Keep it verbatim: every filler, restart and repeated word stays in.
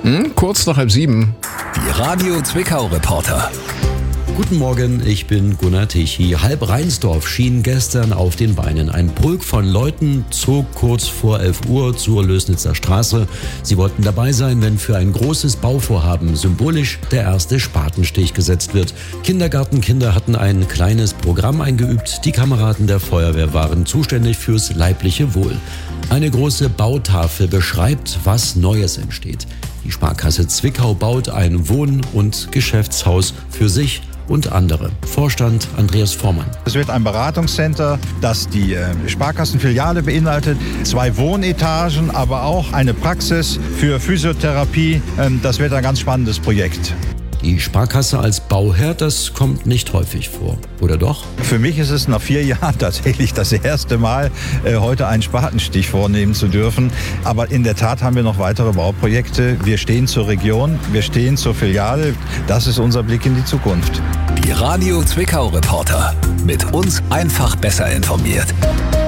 Hm, kurz nach halb sieben. Die Radio Zwickau Reporter. Guten Morgen, ich bin Gunnar Tichy. Halb Rheinsdorf schien gestern auf den Beinen. Ein Pulk von Leuten zog kurz vor elf Uhr zur Lößnitzer Straße. Sie wollten dabei sein, wenn für ein großes Bauvorhaben symbolisch der erste Spatenstich gesetzt wird. Kindergartenkinder hatten ein kleines Programm eingeübt. Die Kameraden der Feuerwehr waren zuständig fürs leibliche Wohl. Eine große Bautafel beschreibt, was Neues entsteht. Die Sparkasse Zwickau baut ein Wohn- und Geschäftshaus für sich und andere. Vorstand Andreas Vormann. Es wird ein Beratungscenter, das die Sparkassenfiliale beinhaltet, zwei Wohnetagen, aber auch eine Praxis für Physiotherapie. Das wird ein ganz spannendes Projekt. Die Sparkasse als Bauherr, das kommt nicht häufig vor, oder doch? Für mich ist es nach vier Jahren tatsächlich das erste Mal, äh, heute einen Spatenstich vornehmen zu dürfen. Aber in der Tat haben wir noch weitere Bauprojekte. Wir stehen zur Region, wir stehen zur Filiale. Das ist unser Blick in die Zukunft. Die Radio Zwickau Reporter. Mit uns einfach besser informiert.